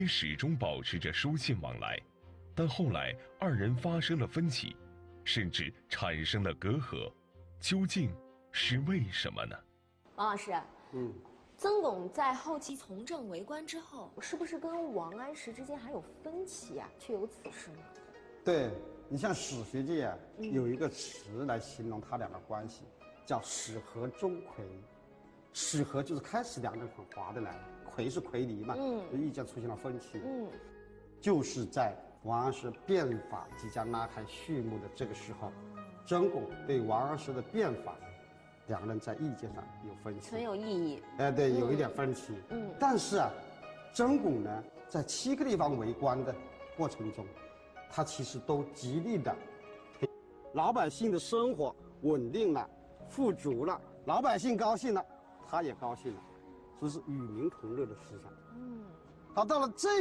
始终保持着书信往来，但后来二人发生了分歧，甚至产生了隔阂，究竟是为什么呢？ 王老师，曾巩在后期从政为官之后，是不是跟王安石之间还有分歧啊？确有此事吗？ 对，你像史学界啊，有一个词来形容他俩的关系，叫史河钟馗。史河就是开始两人很划得来，馗是馗离嘛，意见出现了分歧。就是在王安石变法即将拉开序幕的这个时候，曾巩对王安石的变法，两人在意见上有分歧， 很有意义。 对，有一点分歧。但是啊，曾巩呢，在7个地方为官的过程中，他其实都极力的，老百姓的生活稳定了，富足了，老百姓高兴了，他也高兴了，所以是与民同乐的思想。好，到了这